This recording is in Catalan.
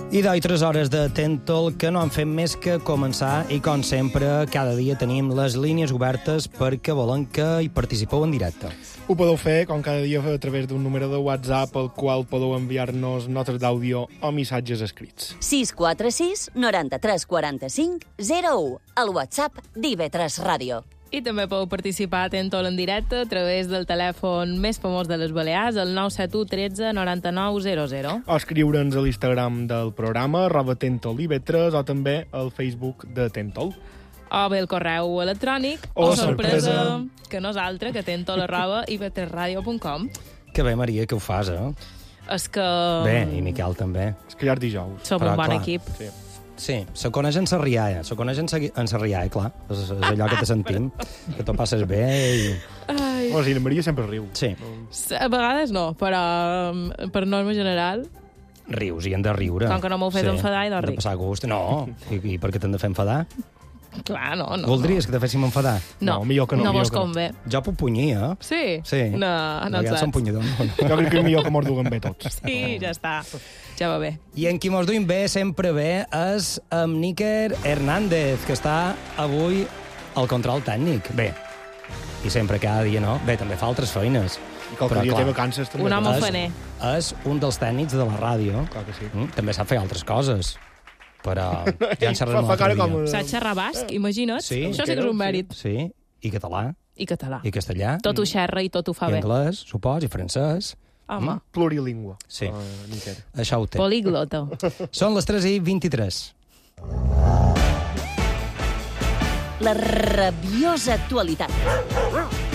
I 3 hores de Tentol que no han fet més que començar i, com sempre, cada dia tenim les línies obertes perquè volen que hi participeu en directe. Ho podeu fer, com cada dia, a través d'un número de WhatsApp al qual podeu enviar-nos notes d'àudio o missatges escrits. 646 93 45 01, el WhatsApp d'IV3 Ràdio. I també podeu participar a Tentol en directe a través del telèfon més famós de les Balears, el 971 13 99 00. O escriure'ns a l'Instagram del programa, @TentolIV3, o també al Facebook de Tentol. O bé el correu electrònic, O sorpresa, que nosaltres, que tentol@iv3radio.com. Que bé, Maria, que ho fas, És que... Bé, i Miquel també. És que ja és dijous. Som Però, un bon clar, equip. Sí. Sí, se coneix en Sarrià, clar. És allò que te sentim, que t'ho passes bé i... Ai. O sigui, la Maria sempre riu. Sí, A vegades no, però per norma general... rius, i hem de riure. Com que no m'ho fes enfadar, i doncs hem de ric. passar gust. No, i per què t'hem de fer enfadar? Clar, no. Voldries que te féssim enfadar? No, millor que no, no millor vos que no. convé. Jo puc punyir, Sí? Sí. No ja som punyador. Jo crec que és millor que mos duguem bé tots. Sí, ja està. Ja va bé. I en qui mos duim bé, sempre bé, és amb Níker Hernández, que està avui al control tècnic. Bé, i sempre cada dia, no? Bé, també fa altres feines. I qualque Però, dia clar, té vacances també. Un home És- faner. És un dels tècnics de la ràdio. Clar que sí. També sap fer altres coses. Però ja en xerrarem un Fa cara altre com... dia. Saps xerrar basc? Imagina't. Sí. Això sí que és un mèrit. Sí, i català, I català. i castellà, Tot ho xerra i tot ho fa i bé. anglès, supos, i francès. Home, Plurilingüe. Sí. Miquel. Això ho té. poliglota. Són les 3:23. La rabiosa actualitat.